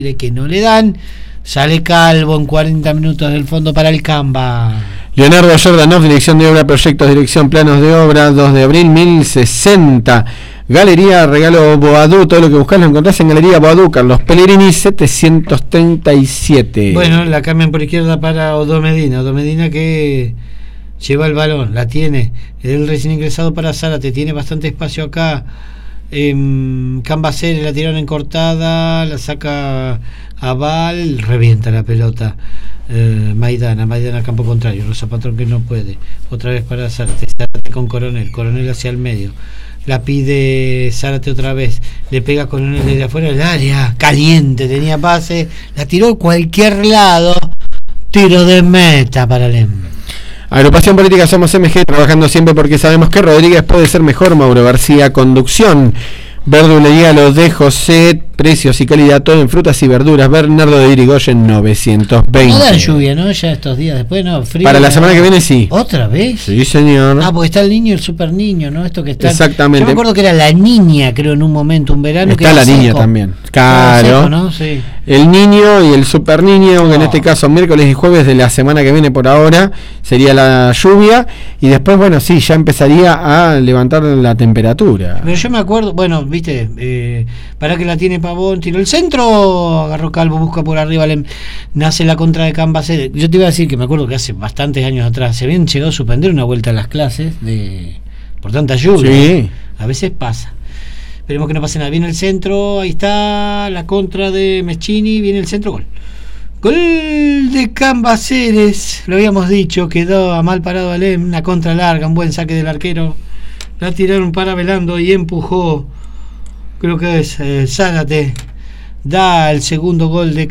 que no le dan. Sale Calvo en 40 minutos del fondo para el Camba. Leonardo Jordanov, dirección de obra, proyectos, dirección, planos de obra, 2 de abril 1060. Galería Regalo Boadú, todo lo que buscás lo encontrás en Galería Boadú, Carlos Pellegrini 737. Bueno, la cambian por izquierda para Odo Medina que lleva el balón, la tiene, el recién ingresado para Zárate, tiene bastante espacio acá. Cambaceres la tiraron en cortada, la saca a Val, revienta la pelota. Maidana campo contrario, Rosa Patrón que no puede, otra vez para Zárate con Coronel hacia el medio, la pide Zárate otra vez, le pega Coronel desde afuera del área, caliente, tenía pase, la tiró a cualquier lado, tiro de meta para Lem. Agrupación Política Somos MG, trabajando siempre porque sabemos que Rodríguez puede ser mejor. Mauro García, conducción. Verdulería Los de José, precios y calidad, todo en frutas y verduras. Bernardo de Irigoyen 920. No da lluvia, ¿no? Ya estos días, después no, frío. Para la semana que viene sí. ¿Otra vez? Sí, señor. Porque está el niño y el super niño, ¿no? Esto que está. Exactamente. Yo me acuerdo que era la niña, creo, en un momento, un verano. Está que la niña también. Claro. Seco, ¿no? Sí. El niño y el super niño, que en este caso miércoles y jueves de la semana que viene por ahora, sería la lluvia. Y después, bueno, sí, ya empezaría a levantar la temperatura. Pero yo me acuerdo, bueno, viste, para que la tiene Pavón, tiró el centro, agarró Calvo, busca por arriba, nace la contra de Cambaceres. Yo te iba a decir que me acuerdo que hace bastantes años atrás se habían llegado a suspender una vuelta a las clases por tanta lluvia. Sí. A veces pasa. Esperemos que no pase nada. Viene el centro, ahí está la contra de Meschini, viene el centro, gol. Gol de Cambaceres, lo habíamos dicho, quedó a mal parado Alem, una contra larga, un buen saque del arquero. La tiraron para Velando y empujó, creo que es Zárate, da el segundo gol de